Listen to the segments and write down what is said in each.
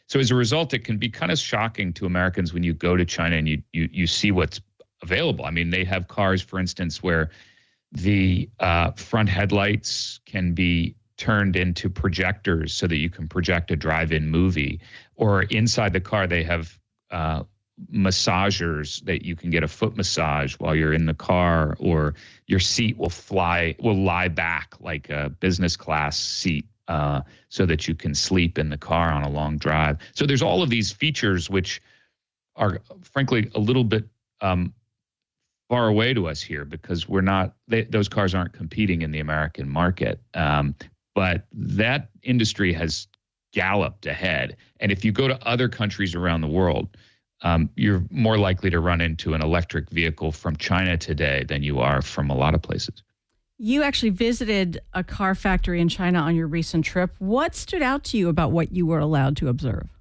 So as a result, it can be kind of shocking to Americans when you go to China and you see what's available. I mean, they have cars, for instance, where the front headlights can be turned into projectors so that you can project a drive-in movie. Or inside the car, they have massagers that you can get a foot massage while you're in the car, or your seat will lie back like a business class seat so that you can sleep in the car on a long drive. So there's all of these features which are frankly a little bit far away to us here because those cars aren't competing in the American market. But that industry has galloped ahead. And if you go to other countries around the world, you're more likely to run into an electric vehicle from China today than you are from a lot of places. You actually visited a car factory in China on your recent trip. What stood out to you about what you were allowed to observe?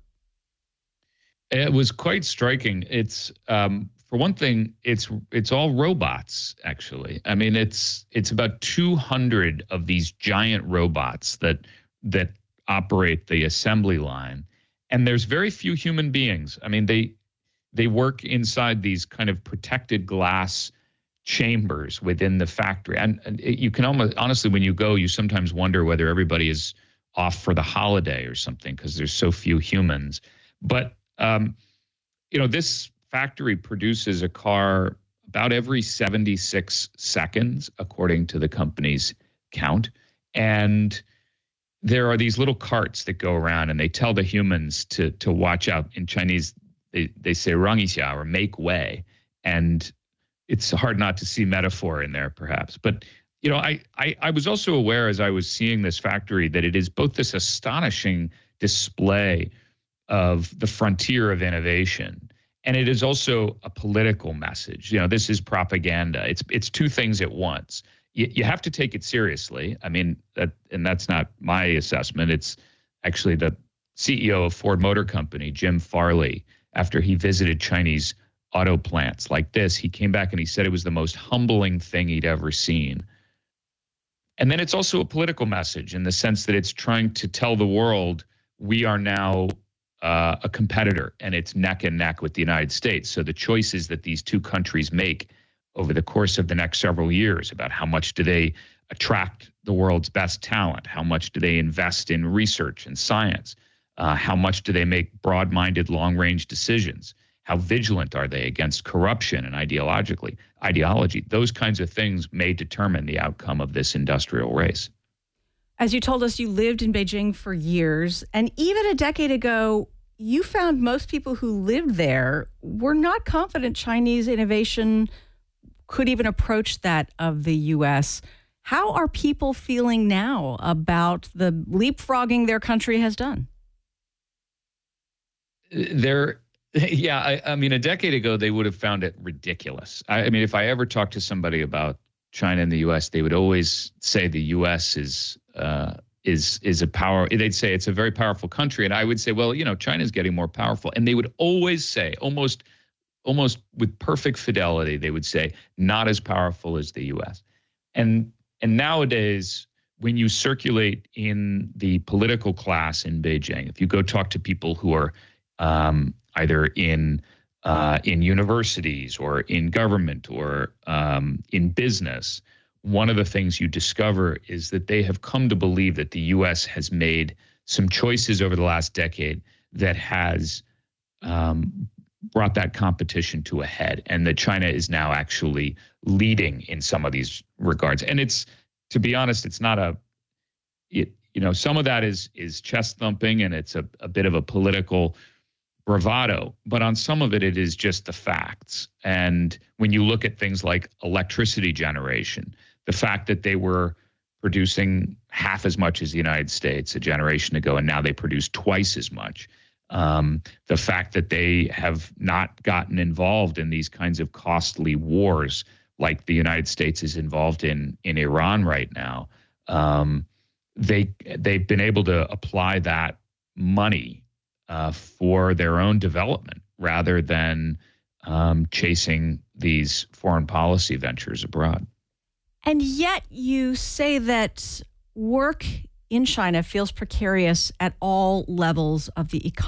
It was quite striking. It's for one thing, it's all robots, actually. I mean, it's about 200 of these giant robots that operate the assembly line, and there's very few human beings. I mean, they work inside these kind of protected glass chambers within the factory, and you can almost honestly, when you go, you sometimes wonder whether everybody is off for the holiday or something because there's so few humans. But this factory produces a car about every 76 seconds, according to the company's count. And there are these little carts that go around and they tell the humans to watch out. In Chinese, they say 让一下 or make way. And it's hard not to see metaphor in there, perhaps. But, I was also aware as I was seeing this factory that it is both this astonishing display of the frontier of innovation, and it is also a political message. This is propaganda. It's two things at once. You have to take it seriously. I mean, that's not my assessment. It's actually the CEO of Ford Motor Company, Jim Farley, after he visited Chinese auto plants like this, he came back and he said it was the most humbling thing he'd ever seen. And then it's also a political message in the sense that it's trying to tell the world we are now a competitor, and it's neck and neck with the United States. So the choices that these two countries make over the course of the next several years about how much do they attract the world's best talent, how much do they invest in research and science, how much do they make broad-minded, long-range decisions, how vigilant are they against corruption and ideology, those kinds of things may determine the outcome of this industrial race. As you told us, you lived in Beijing for years, and even a decade ago, you found most people who lived there were not confident Chinese innovation could even approach that of the U.S. How are people feeling now about the leapfrogging their country has done? I mean, a decade ago, they would have found it ridiculous. I mean, if I ever talked to somebody about China and the U.S., they would always say the U.S. is a power. They'd say it's a very powerful country, and I would say, well, China's getting more powerful. And they would always say, almost with perfect fidelity, they would say, not as powerful as the U.S. And nowadays, when you circulate in the political class in Beijing, if you go talk to people who are either in universities or in government or in business, one of the things you discover is that they have come to believe that the U.S. has made some choices over the last decade that has brought that competition to a head, and that China is now actually leading in some of these regards. And it's, to be honest, it's not some of that is chest thumping, and it's a bit of a political bravado, but on some of it, it is just the facts. And when you look at things like electricity generation, the fact that they were producing half as much as the United States a generation ago, and now they produce twice as much. The fact that they have not gotten involved in these kinds of costly wars like the United States is involved in Iran right now. They've been able to apply that money for their own development rather than chasing these foreign policy ventures abroad. And yet you say that work in China feels precarious at all levels of the economy.